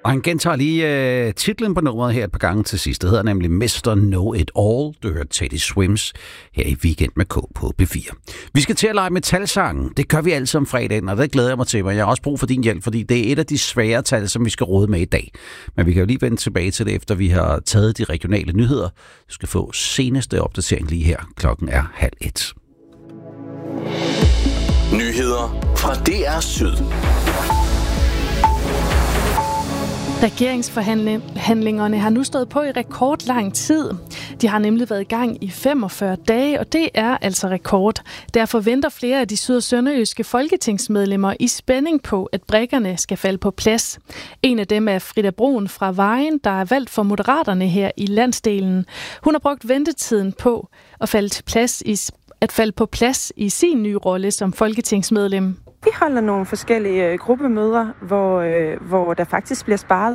Og han gentager lige titlen på nummeret her et par gange til sidst. Det hedder nemlig Mr. Know It All. Du hører Teddy Swims her i Weekend med K på P4. Vi skal til at lege metalsangen. Det gør vi altid om fredagen, og det glæder jeg mig til. Men jeg har også brug for din hjælp, fordi det er et af de svære tal, som vi skal rode med i dag. Men vi kan jo lige vende tilbage til det, efter vi har taget de regionale nyheder. Du skal få seneste opdatering lige her. Klokken er 12:30. Nyheder fra DR Syd. Regeringsforhandlingerne har nu stået på i rekordlang tid. De har nemlig været i gang i 45 dage, og det er altså rekord. Derfor venter flere af de syd- og sønderjyske folketingsmedlemmer i spænding på, at brikkerne skal falde på plads. En af dem er Frida Broen fra Vejen, der er valgt for Moderaterne her i landsdelen. Hun har brugt ventetiden på at falde på plads i sin nye rolle som folketingsmedlem. Vi holder nogle forskellige gruppemøder, hvor der faktisk bliver sparet